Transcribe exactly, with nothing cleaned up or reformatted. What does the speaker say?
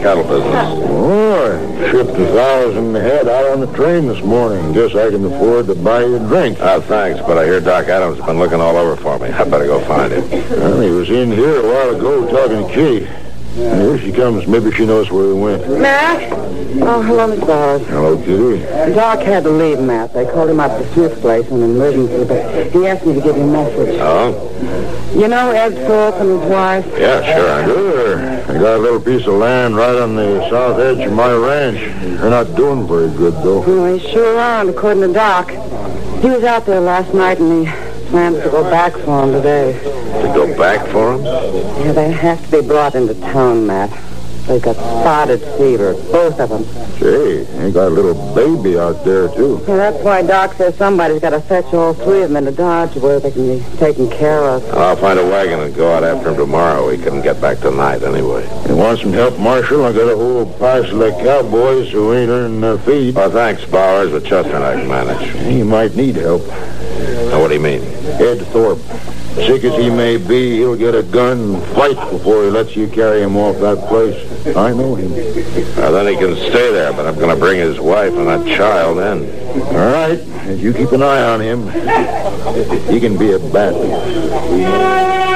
cattle business. Oh, I shipped a thousand head out on the train this morning. Guess I can afford to buy you a drink. Ah, thanks, but I hear Doc Adams has been looking all over for me. I better go find him. Well, he was in here a while ago talking to Kitty. Here she comes. Maybe she knows where he went. Matt? Oh, hello, Miss Bowers. Hello, Kitty. Doc had to leave, Matt. They called him up to Smith's place in an emergency, but he asked me to give you a message. Oh? You know Ed Thorpe and his wife? Yeah, sure I do. Sure. I got a little piece of land right on the south edge of my ranch. They're not doing very good, though. Oh, they sure aren't, according to Doc. He was out there last night, and he plans to go back for him today. To go back for him? Yeah, they have to be brought into town, Matt. They've got spotted fever, both of them. Say, they got a little baby out there, too. Yeah, that's why Doc says somebody's got to fetch all three of them into Dodge where they can be taken care of. I'll find a wagon and go out after him tomorrow. He couldn't get back tonight anyway. You want some help, Marshal? I got a whole parcel of cowboys who ain't earning their feed. Oh, thanks, Bowers, but Chester and I can manage. He might need help. Now, what do you mean? Ed Thorpe. Sick as he may be, he'll get a gun and fight before he lets you carry him off that place. I know him. Well, then he can stay there, but I'm going to bring his wife and that child in. All right. You keep an eye on him. He can be a bad one.